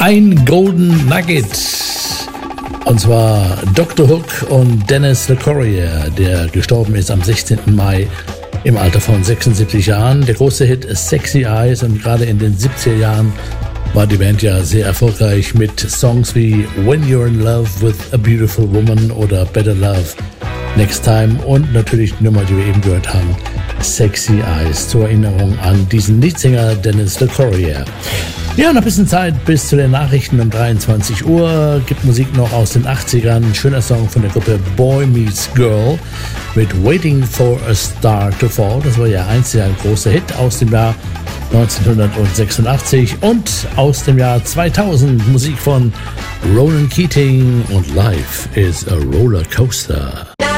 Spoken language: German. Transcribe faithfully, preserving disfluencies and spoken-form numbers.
Ein Golden Nugget. Und zwar Doktor Hook und Dennis LeCourrier, der gestorben ist am sechzehnten Mai im Alter von sechsundsiebzig Jahren. Der große Hit Sexy Eyes, und gerade in den siebziger Jahren war die Band ja sehr erfolgreich mit Songs wie When You're in Love with a Beautiful Woman oder Better Love Next Time und natürlich die Nummer, die wir eben gehört haben, Sexy Eyes, zur Erinnerung an diesen Leadsänger Dennis LeCourrier. Ja, noch ein bisschen Zeit bis zu den Nachrichten um dreiundzwanzig Uhr. Gibt Musik noch aus den achtzigern. Ein schöner Song von der Gruppe Boy Meets Girl mit Waiting for a Star to Fall. Das war ja einst ein großer Hit aus dem Jahr neunzehnhundertsechsundachtzig, und aus dem Jahr zweitausend Musik von Ronan Keating und Life is a Roller Coaster.